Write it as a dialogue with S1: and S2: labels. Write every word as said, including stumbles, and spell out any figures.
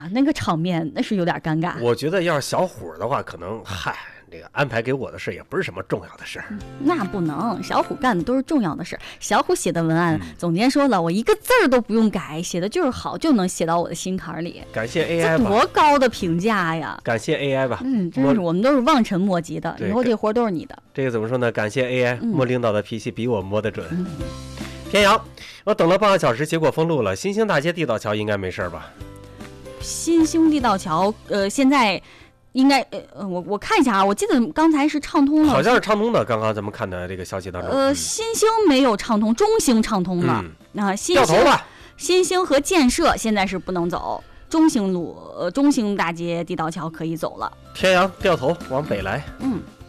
S1: 啊，那个场面那是有点尴尬。
S2: 我觉得要是小虎的话，可能嗨，这个安排给我的事也不是什么重要的事儿、嗯。
S1: 那不能，小虎干的都是重要的事。小虎写的文案，嗯、总监说了，我一个字儿都不用改，写的就是好，就能写到我的心坎里。
S2: 感谢 A I 吧，
S1: 这多高的评价呀！
S2: 感谢 A I 吧，
S1: 嗯，真是我们都是望尘莫及的，以后这活都是你的。
S2: 这个怎么说呢？感谢 A I，、嗯、摸领导的脾气比我摸得准。
S1: 嗯、
S2: 天阳，我等了半个小时，结果封路了。新兴大街地道桥应该没事吧？
S1: 新兴地道桥，呃，现在应该，呃，我我看一下啊，我记得刚才是畅通了，
S2: 好像是畅通的。刚刚咱们看的这个消息当中，
S1: 呃，新兴没有畅通，中兴畅通了。那、嗯呃、新兴，新兴和建设现在是不能走，中兴路，呃，中兴大街地道桥可以走了。
S2: 天阳掉头往北来，
S1: 嗯。